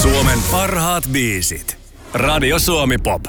Suomen parhaat biisit. Radio Suomi Pop.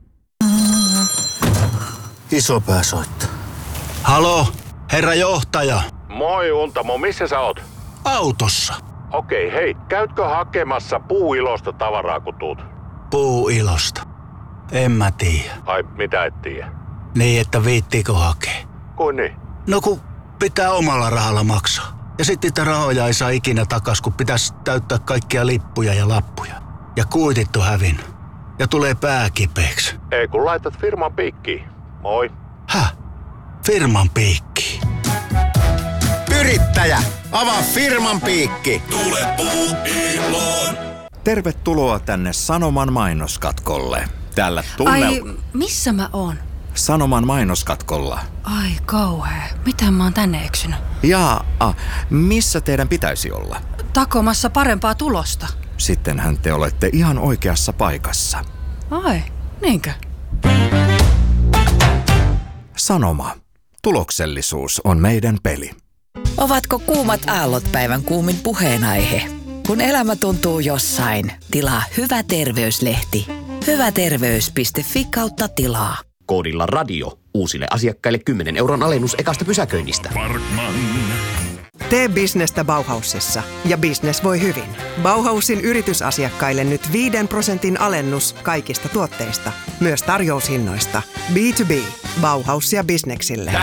Isopää soittaa. Halo, herra johtaja. Moi Untamo, missä sä oot? Autossa. Okei, hei, käytkö hakemassa Puuilosta tavaraa kun tuut? Puuilosta. En mä tiedä. Ai, mitä et tiedä? Niin, että viittiikö hakea? Kuin niin? No kun pitää omalla rahalla maksaa. Ja sitten niitä rahoja ei saa ikinä takas, kun pitäisi täyttää kaikkia lippuja ja lappuja. Ja kuitit on hävinnyt. Ja tulee pää kipeäksi. Ei kun laitat firman piikkiin. Moi. Häh? Firman piikki. Yrittäjä, avaa firman piikki. Tule Puuiloon. Tervetuloa tänne Sanoman mainoskatkolle. Täällä Ai, missä mä oon? Sanoman mainoskatkolla. Ai kauhea. Miten mä oon tänne eksynyt? Missä teidän pitäisi olla? Takomassa parempaa tulosta. Sittenhän te olette ihan oikeassa paikassa. Ai, niinkö? Sanoma. Tuloksellisuus on meidän peli. Ovatko kuumat aallot päivän kuumin puheenaihe? Kun elämä tuntuu jossain, tilaa Hyvä Terveyslehti. hyväterveys.fi/tilaa. Koodilla radio uusille asiakkaille 10 € alennus ekasta pysäköinnistä. Tee bisnestä Bauhausissa ja business voi hyvin. Bauhausin yritysasiakkaille nyt 5% alennus kaikista tuotteista, myös tarjoushinnoista. B2B. Bauhaus ja bisneksille.